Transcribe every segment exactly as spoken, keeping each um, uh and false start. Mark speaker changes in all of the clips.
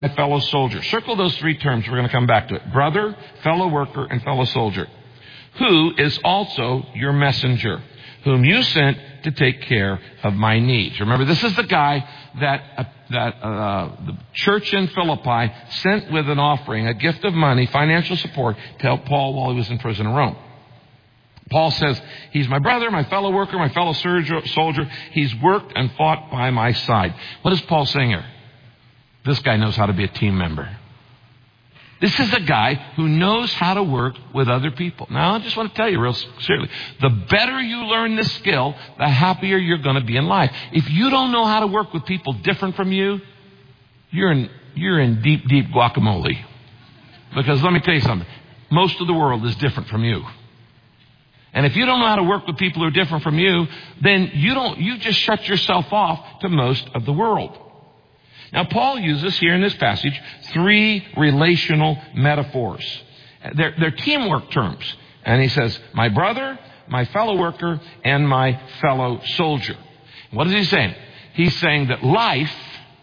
Speaker 1: my fellow soldier. Circle those three terms. We're going to come back to it. Brother, fellow worker, and fellow soldier. Who is also your messenger, whom you sent to take care of my needs. Remember, this is the guy that uh, that uh, the church in Philippi sent with an offering, a gift of money, financial support to help Paul while he was in prison in Rome. Paul says, he's my brother, my fellow worker, my fellow soldier. He's worked and fought by my side. What is Paul saying here? This guy knows how to be a team member. This is a guy who knows how to work with other people. Now, I just want to tell you real seriously, the better you learn this skill, the happier you're going to be in life. If you don't know how to work with people different from you, you're in, you're in deep, deep guacamole. Because let me tell you something. Most of the world is different from you. And if you don't know how to work with people who are different from you, then you don't, you just shut yourself off to most of the world. Now, Paul uses here in this passage three relational metaphors. They're, they're teamwork terms. And he says, my brother, my fellow worker, and my fellow soldier. What is he saying? He's saying that life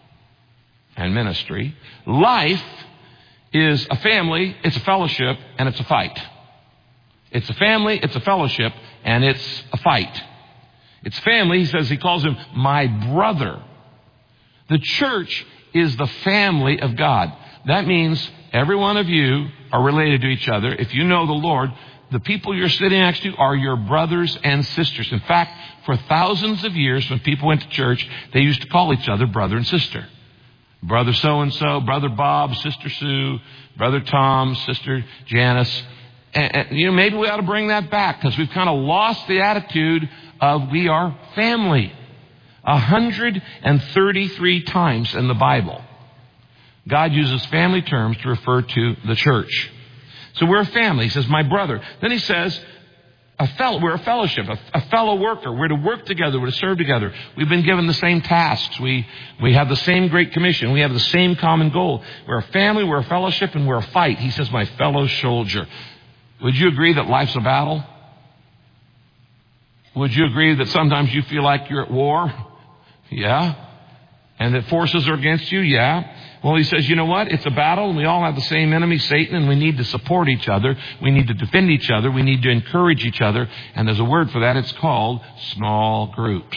Speaker 1: and ministry, life is a family, it's a fellowship, and it's a fight. It's a family, it's a fellowship, and it's a fight. It's family, he says, he calls him my brother. The church is the family of God. That means every one of you are related to each other. If you know the Lord, the people you're sitting next to are your brothers and sisters. In fact, for thousands of years, when people went to church, they used to call each other brother and sister. Brother so-and-so, Brother Bob, Sister Sue, Brother Tom, Sister Janice. And, and, you know, maybe we ought to bring that back because we've kind of lost the attitude of we are family. one hundred thirty-three times in the Bible, God uses family terms to refer to the church. So we're a family. He says, my brother. Then he says, a fellow, we're a fellowship, a, a fellow worker. We're to work together. We're to serve together. We've been given the same tasks. We, we have the same great commission. We have the same common goal. We're a family, we're a fellowship, and we're a fight. He says, my fellow soldier. Would you agree that life's a battle? Would you agree that sometimes you feel like you're at war? Yeah. And that forces are against you? Yeah. Well, he says, you know what? It's a battle and we all have the same enemy, Satan, and we need to support each other. We need to defend each other. We need to encourage each other. And there's a word for that. It's called small groups.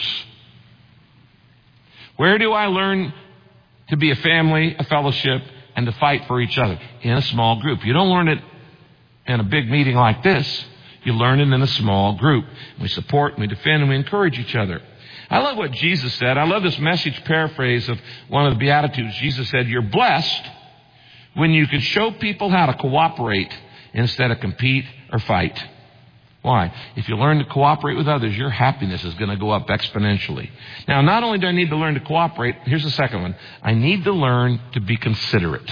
Speaker 1: Where do I learn to be a family, a fellowship, and to fight for each other? In a small group. You don't learn it in a big meeting like this. You learn it in a small group. We support, and we defend, and we encourage each other. I love what Jesus said. I love this message paraphrase of one of the Beatitudes. Jesus said, you're blessed when you can show people how to cooperate instead of compete or fight. Why? If you learn to cooperate with others, your happiness is going to go up exponentially. Now, not only do I need to learn to cooperate, here's the second one. I need to learn to be considerate.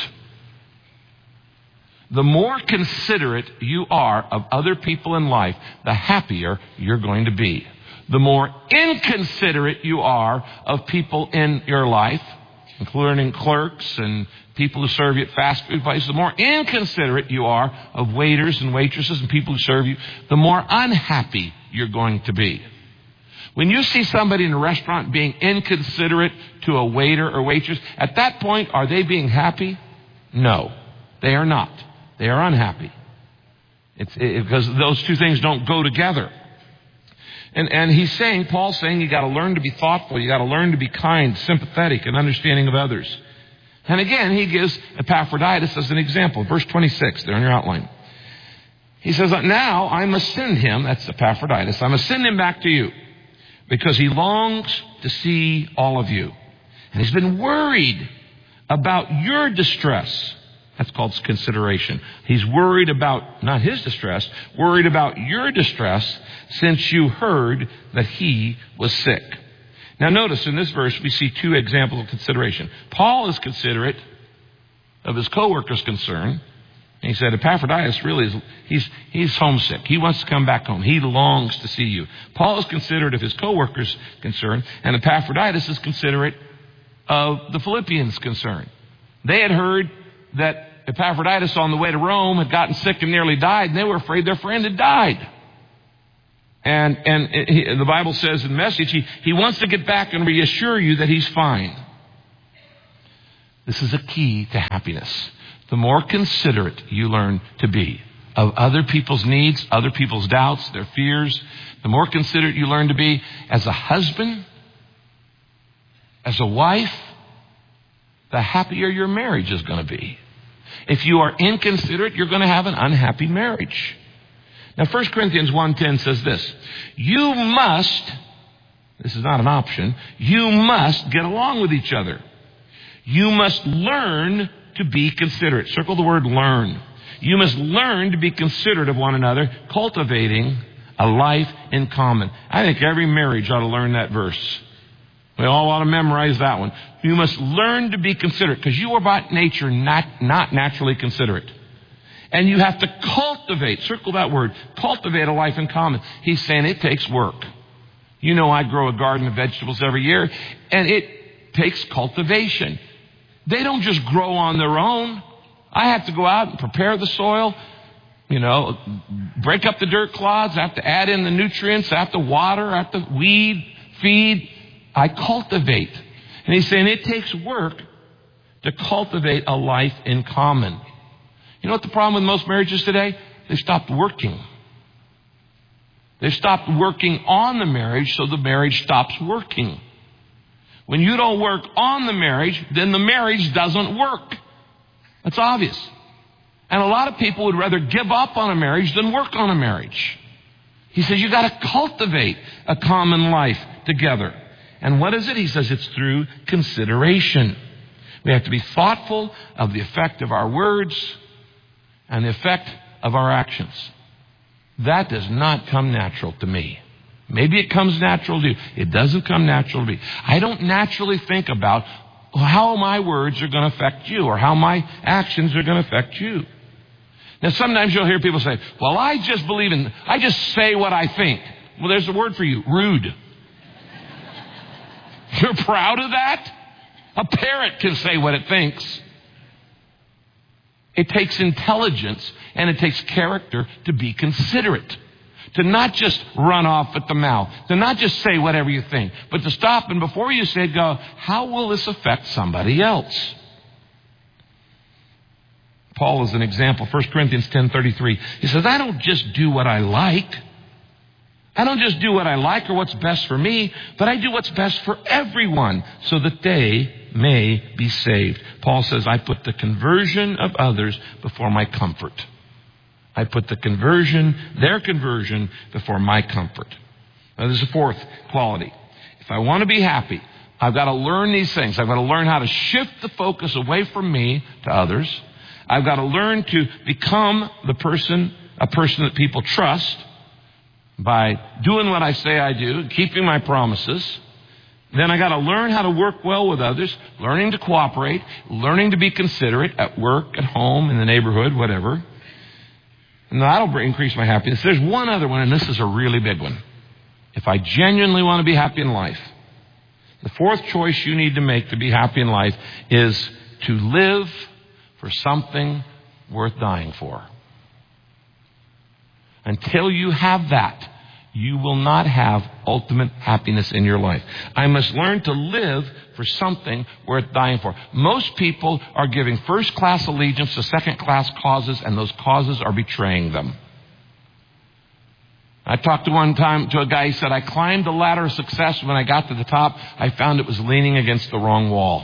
Speaker 1: The more considerate you are of other people in life, the happier you're going to be. The more inconsiderate you are of people in your life, including clerks and people who serve you at fast food places, the more inconsiderate you are of waiters and waitresses and people who serve you, the more unhappy you're going to be. When you see somebody in a restaurant being inconsiderate to a waiter or waitress, at that point, are they being happy? No, they are not. They are unhappy. It's it, because those two things don't go together. And, and he's saying, Paul's saying, you got to learn to be thoughtful. You got to learn to be kind, sympathetic, and understanding of others. And again, he gives Epaphroditus as an example. Verse twenty-six, there in your outline. He says, now I must send him, that's Epaphroditus, I must send him back to you because he longs to see all of you. And he's been worried about your distress. That's called consideration. He's worried about, not his distress, worried about your distress since you heard that he was sick. Now notice in this verse we see two examples of consideration. Paul is considerate of his co-worker's concern. And he said, Epaphroditus really is, he's, he's homesick. He wants to come back home. He longs to see you. Paul is considerate of his co-worker's concern, and Epaphroditus is considerate of the Philippians' concern. They had heard that Epaphroditus on the way to Rome had gotten sick and nearly died, and they were afraid their friend had died. And and he, the Bible says in the message, he, he wants to get back and reassure you that he's fine. This is a key to happiness. The more considerate you learn to be of other people's needs, other people's doubts, their fears, the more considerate you learn to be as a husband, as a wife, the happier your marriage is going to be. If you are inconsiderate, you're going to have an unhappy marriage. Now, First Corinthians one ten says this, you must, this is not an option, you must get along with each other. You must learn to be considerate. Circle the word learn. You must learn to be considerate of one another, cultivating a life in common. I think every marriage ought to learn that verse. We all ought to memorize that one. You must learn to be considerate because you are by nature not, not naturally considerate. And you have to cultivate, circle that word, cultivate a life in common. He's saying it takes work. You know, I grow a garden of vegetables every year, and it takes cultivation. They don't just grow on their own. I have to go out and prepare the soil, you know, break up the dirt clods. I have to add in the nutrients. I have to water. I have to weed, feed. I cultivate. And he's saying it takes work to cultivate a life in common. You know what the problem with most marriages today? They stopped working. They stopped working on the marriage, so the marriage stops working. When you don't work on the marriage, then the marriage doesn't work. That's obvious. And a lot of people would rather give up on a marriage than work on a marriage. He says you got to cultivate a common life together. And what is it? He says it's through consideration. We have to be thoughtful of the effect of our words and the effect of our actions. That does not come natural to me. Maybe it comes natural to you. It doesn't come natural to me. I don't naturally think about how my words are going to affect you or how my actions are going to affect you. Now, sometimes you'll hear people say, well, I just believe in, I just say what I think. Well, there's a word for you, rude. You're proud of that? A parrot can say what it thinks. It takes intelligence and it takes character to be considerate. To not just run off at the mouth. To not just say whatever you think. But to stop and before you say it, go, how will this affect somebody else? Paul is an example. First Corinthians ten thirty-three. He says, I don't just do what I like. I don't just do what I like or what's best for me, but I do what's best for everyone so that they may be saved. Paul says, I put the conversion of others before my comfort. I put the conversion, their conversion, before my comfort. Now, there's a fourth quality. If I want to be happy, I've got to learn these things. I've got to learn how to shift the focus away from me to others. I've got to learn to become the person, a person that people trust by doing what I say I do, keeping my promises. Then I got to learn how to work well with others, learning to cooperate, learning to be considerate at work, at home, in the neighborhood, whatever. And that'll increase my happiness. There's one other one, and this is a really big one. If I genuinely want to be happy in life, the fourth choice you need to make to be happy in life is to live for something worth dying for. Until you have that, you will not have ultimate happiness in your life. I must learn to live for something worth dying for. Most people are giving first-class allegiance to second-class causes, and those causes are betraying them. I talked to one time to a guy, he said, I climbed the ladder of success. When I got to the top, I found it was leaning against the wrong wall.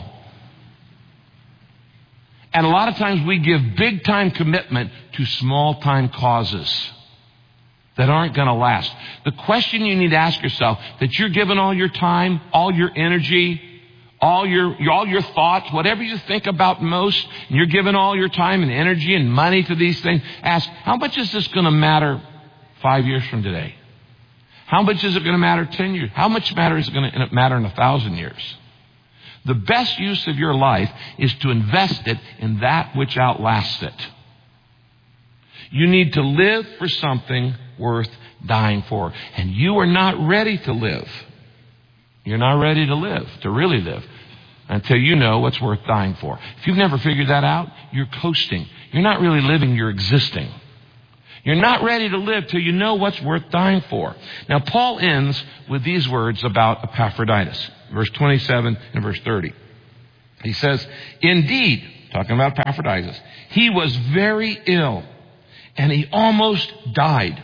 Speaker 1: And a lot of times we give big-time commitment to small-time causes that aren't going to last. The question you need to ask yourself, that you're giving all your time, all your energy, all your, all your thoughts, whatever you think about most, and you're giving all your time and energy and money to these things, ask, how much is this going to matter five years from today? How much is it going to matter ten years? How much matter is it going to matter in a thousand years? The best use of your life is to invest it in that which outlasts it. You need to live for something worth dying for. And you are not ready to live. You're not ready to live, to really live, until you know what's worth dying for. If you've never figured that out, you're coasting. You're not really living, you're existing. You're not ready to live till you know what's worth dying for. Now, Paul ends with these words about Epaphroditus, verse twenty-seven and verse thirty. He says, indeed, talking about Epaphroditus, he was very ill and he almost died.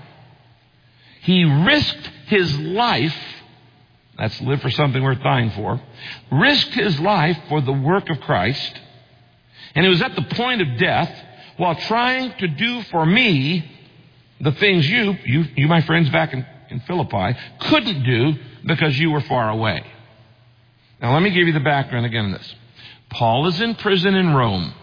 Speaker 1: He risked his life, that's live for something worth dying for, risked his life for the work of Christ, and he was at the point of death while trying to do for me the things you, you, you my friends back in, in Philippi, couldn't do because you were far away. Now let me give you the background again on this. Paul is in prison in Rome.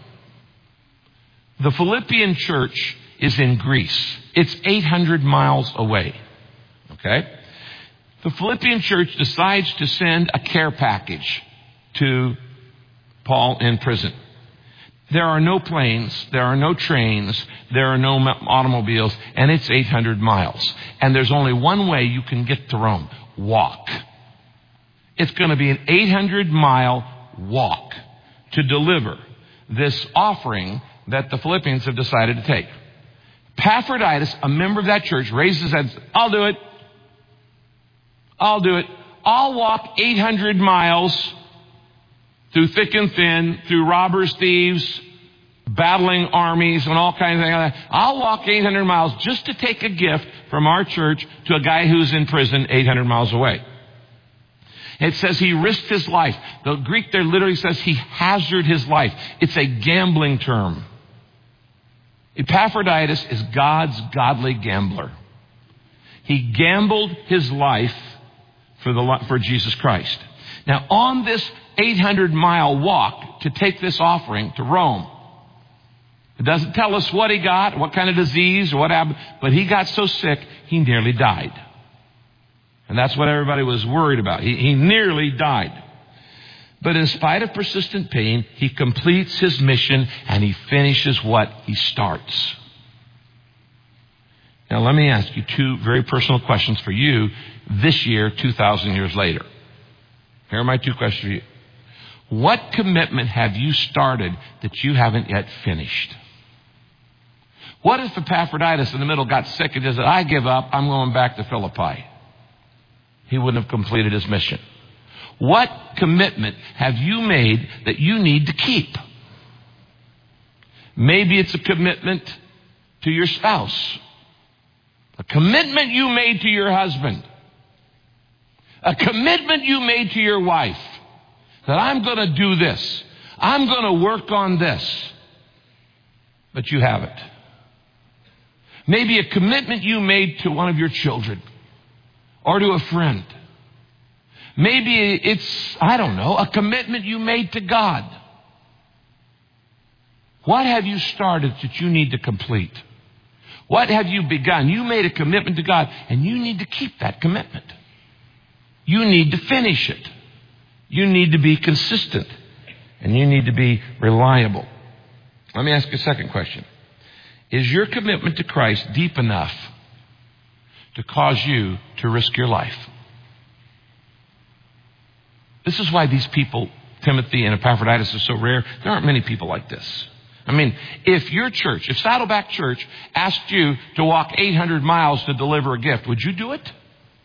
Speaker 1: The Philippian church is in Greece. It's eight hundred miles away. Okay? The Philippian church decides to send a care package to Paul in prison. There are no planes, there are no trains, there are no automobiles, and it's eight hundred miles. And there's only one way you can get to Rome. Walk. It's going to be an eight hundred mile walk to deliver this offering that the Philippians have decided to take. Epaphroditus, a member of that church, raises his hand, I'll do it. I'll do it. I'll walk eight hundred miles through thick and thin, through robbers, thieves, battling armies, and all kinds of things like that. I'll walk eight hundred miles just to take a gift from our church to a guy who's in prison eight hundred miles away. It says he risked his life. The Greek there literally says he hazarded his life. It's a gambling term. Epaphroditus is God's godly gambler. He gambled his life for the for Jesus Christ. Now, on this eight hundred mile walk to take this offering to Rome, it doesn't tell us what he got, what kind of disease, or what happened, but he got so sick, he nearly died. And that's what everybody was worried about. He, he nearly died. But in spite of persistent pain, he completes his mission and he finishes what he starts. Now, let me ask you two very personal questions for you this year, two thousand years later. Here are my two questions for you. What commitment have you started that you haven't yet finished? What if Epaphroditus in the middle got sick and just said, I give up, I'm going back to Philippi? He wouldn't have completed his mission. What commitment have you made that you need to keep? Maybe it's a commitment to your spouse. A commitment you made to your husband. A commitment you made to your wife. That I'm going to do this. I'm going to work on this. But you haven't. Maybe a commitment you made to one of your children. Or to a friend. Maybe it's, I don't know, a commitment you made to God. What have you started that you need to complete? What have you begun? You made a commitment to God, and you need to keep that commitment. You need to finish it. You need to be consistent, and you need to be reliable. Let me ask you a second question. Is your commitment to Christ deep enough to cause you to risk your life? This is why these people, Timothy and Epaphroditus, are so rare. There aren't many people like this. I mean, if your church, if Saddleback Church asked you to walk eight hundred miles to deliver a gift, would you do it?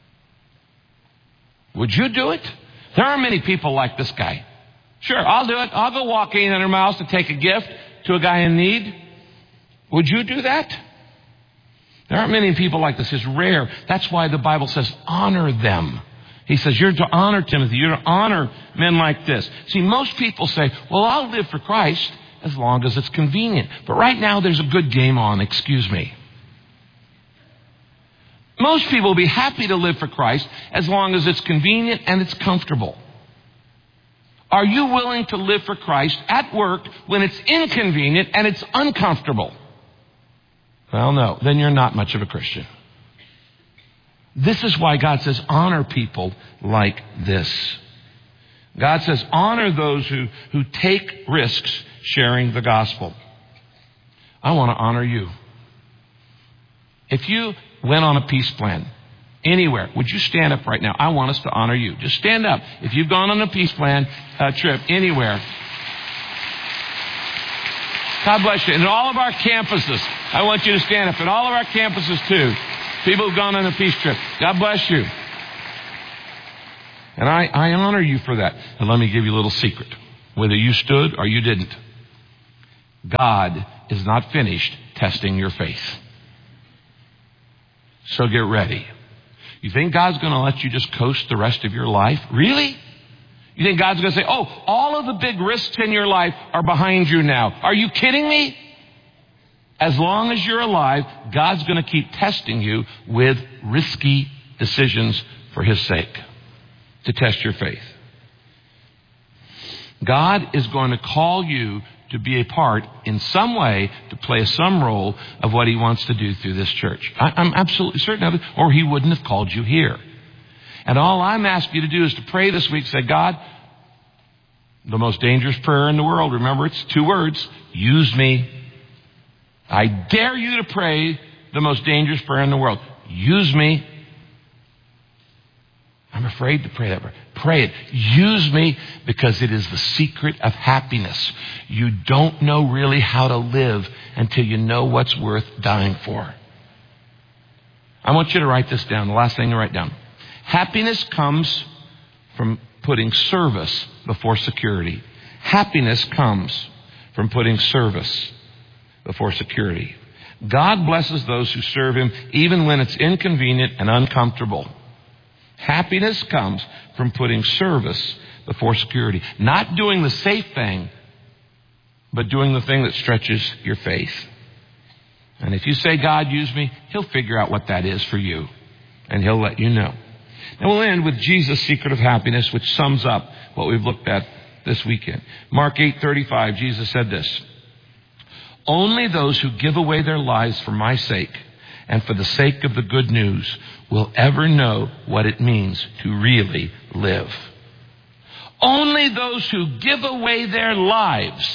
Speaker 1: Would you do it? There aren't many people like this guy. Sure, I'll do it. I'll go walk eight hundred miles to take a gift to a guy in need. Would you do that? There aren't many people like this. It's rare. That's why the Bible says honor them. He says you're to honor Timothy. You're to honor men like this. See, most people say, well, I'll live for Christ as long as it's convenient. But right now there's a good game on. Excuse me. Most people will be happy to live for Christ as long as it's convenient and it's comfortable. Are you willing to live for Christ at work when it's inconvenient and it's uncomfortable? Well, no, then you're not much of a Christian. This is why God says honor people like this. God says honor those who, who take risks sharing the gospel. I want to honor you. If you went on a peace plan anywhere, would you stand up right now? I want us to honor you. Just stand up. If you've gone on a peace plan uh, trip anywhere. God bless you. And at all of our campuses, I want you to stand up. At all of our campuses too. People who've gone on a peace trip. God bless you. And I, I honor you for that. And let me give you a little secret. whether you stood or you didn't. God is not finished testing your faith. So get ready. You think God's going to let you just coast the rest of your life? Really? You think God's going to say, oh, all of the big risks in your life are behind you now. Are you kidding me? As long as you're alive, God's going to keep testing you with risky decisions for His sake, to test your faith. God is going to call you to be a part in some way, to play some role of what He wants to do through this church. I, I'm absolutely certain of it, or He wouldn't have called you here. And all I'm asking you to do is to pray this week, say, God, the most dangerous prayer in the world, remember it's two words, use me. I dare you to pray the most dangerous prayer in the world. Use me. I'm afraid to pray that prayer. Pray it. Use me, because it is the secret of happiness. You don't know really how to live until you know what's worth dying for. I want you to write this down. The last thing to write down. Happiness comes from putting service before security. Happiness comes from putting service before security. God blesses those who serve Him even when it's inconvenient and uncomfortable. Happiness comes from putting service before security. Not doing the safe thing, but doing the thing that stretches your faith. And if you say, God, use me, He'll figure out what that is for you. And He'll let you know. And we'll end with Jesus' secret of happiness, which sums up what we've looked at this weekend. Mark eight thirty-five, Jesus said this: only those who give away their lives for my sake and for the sake of the good news will ever know what it means to really live. Only those who give away their lives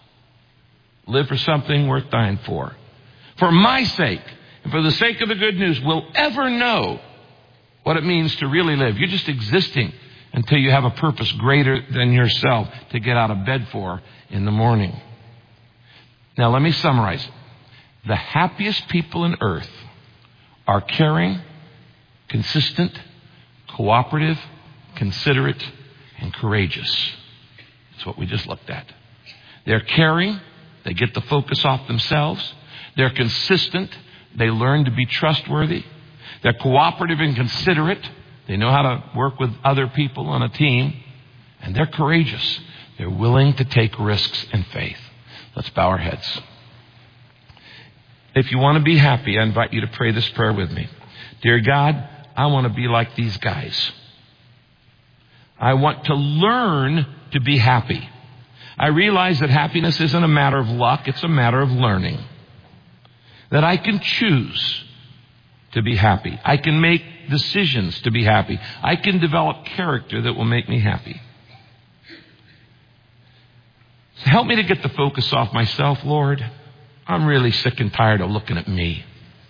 Speaker 1: live for something worth dying for. For my sake and for the sake of the good news will ever know what it means to really live. You're just existing until you have a purpose greater than yourself to get out of bed for in the morning. Now let me summarize it. The happiest people on earth are caring, consistent, cooperative, considerate, and courageous. That's what we just looked at. They're caring. They get the focus off themselves. They're consistent. They learn to be trustworthy. They're cooperative and considerate. They know how to work with other people on a team. And they're courageous. They're willing to take risks in faith. Let's bow our heads. If you want to be happy, I invite you to pray this prayer with me. Dear God, I want to be like these guys. I want to learn to be happy. I realize that happiness isn't a matter of luck, it's a matter of learning. That I can choose to be happy. I can make decisions to be happy. I can develop character that will make me happy. So help me to get the focus off myself, Lord. I'm really sick and tired of looking at me.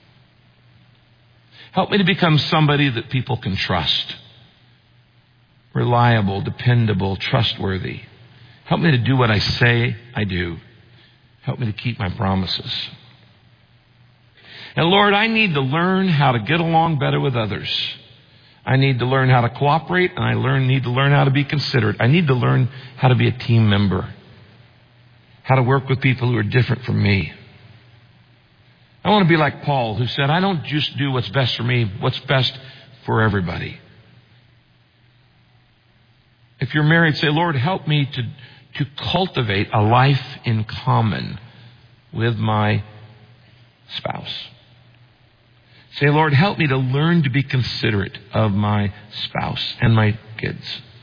Speaker 1: Help me to become somebody that people can trust. Reliable, dependable, trustworthy. Help me to do what I say I do. Help me to keep my promises. And Lord, I need to learn how to get along better with others. I need to learn how to cooperate, and I learn need to learn how to be considerate. I need to learn how to be a team member. How to work with people who are different from me. I want to be like Paul, who said, I don't just do what's best for me, what's best for everybody. If you're married, say, Lord, help me to, to cultivate a life in common with my spouse. Say, Lord, help me to learn to be considerate of my spouse and my kids.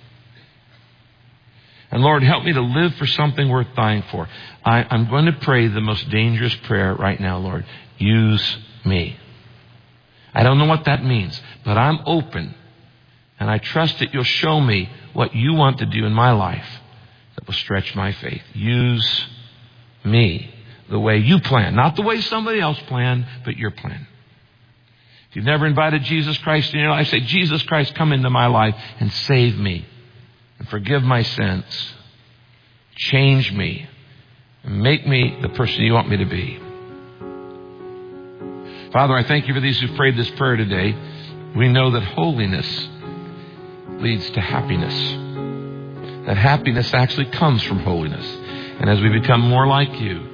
Speaker 1: And Lord, help me to live for something worth dying for. I, I'm going to pray the most dangerous prayer right now, Lord. Use me. I don't know what that means, but I'm open. And I trust that you'll show me what you want to do in my life that will stretch my faith. Use me the way you plan. Not the way somebody else planned, but your plan. If you've never invited Jesus Christ in your life, say, Jesus Christ, come into my life and save me. And forgive my sins. Change me. And make me the person you want me to be. Father, I thank you for these who prayed this prayer today. We know that holiness leads to happiness. that happiness actually comes from holiness. And as we become more like you,